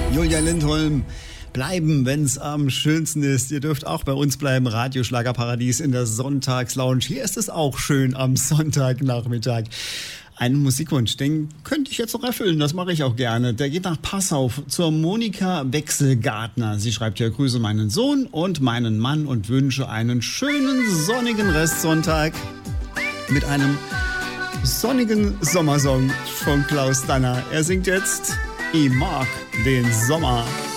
Julia Lindholm. Bleiben, wenn's am schönsten ist. Ihr dürft auch bei uns bleiben. Radio Schlagerparadies in der Sonntagslounge. Hier ist es auch schön am Sonntagnachmittag. Einen Musikwunsch, den könnte ich jetzt noch erfüllen, das mache ich auch gerne. Der geht nach Passau zur Monika Wechselgartner. Sie schreibt hier: Grüße meinen Sohn und meinen Mann und wünsche einen schönen sonnigen Restsonntag mit einem sonnigen Sommersong von Klaus Danner. Er singt jetzt: Ich mag den Sommer.